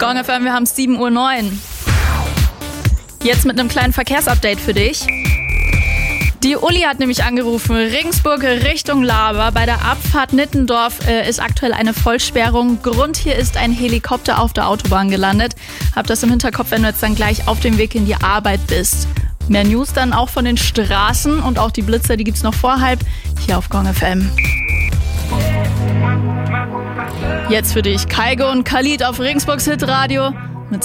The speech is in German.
Gong FM, wir haben es 7:09 Uhr. Jetzt mit einem kleinen Verkehrsupdate für dich. Die Uli hat nämlich angerufen, Regensburg Richtung Laber. Bei der Abfahrt Nittendorf ist aktuell eine Vollsperrung. Grund hier ist ein Helikopter auf der Autobahn gelandet. Hab das im Hinterkopf, wenn du jetzt dann gleich auf dem Weg in die Arbeit bist. Mehr News dann auch von den Straßen und auch die Blitzer, die gibt's noch vor 12:30 hier auf Gong FM. Jetzt für dich Kaigo und Khalid auf Regensburgs Hitradio.